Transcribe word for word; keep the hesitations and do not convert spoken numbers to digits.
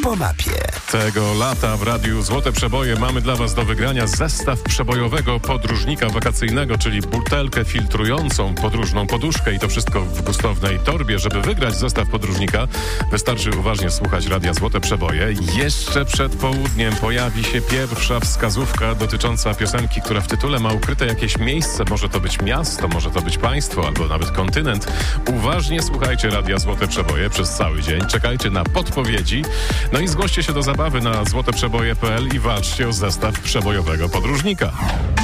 po mapie. Tego lata w Radiu Złote Przeboje mamy dla Was do wygrania zestaw przebojowego podróżnika wakacyjnego, czyli butelkę filtrującą podróżną poduszkę i to wszystko w gustownej torbie. Żeby wygrać zestaw podróżnika, wystarczy uważnie słuchać Radia Złote Przeboje. Jeszcze przed południem pojawi się pierwsza wskazówka dotycząca piosenki, która w tytule ma ukryte jakieś miejsce. Może to być miasto, może to być państwo, albo nawet kontynent. Uważnie słuchajcie Radia Złote Przeboje przez cały dzień. Czekajcie na podpowiedzi. No i zgłoście się do zabawy na złoteprzeboje kropka p l i walczcie o zestaw przebojowego podróżnika.